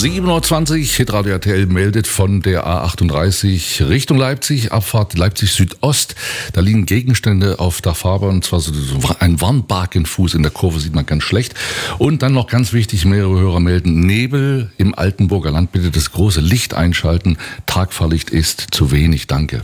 7:20 Uhr, Hitradio RTL meldet von der A38 Richtung Leipzig, Abfahrt Leipzig Südost. Da liegen Gegenstände auf der Fahrbahn, und zwar so ein Warnbarkenfuß in der Kurve, sieht man ganz schlecht. Und dann noch ganz wichtig, mehrere Hörer melden, Nebel im Altenburger Land, bitte das große Licht einschalten. Tagfahrlicht ist zu wenig, danke.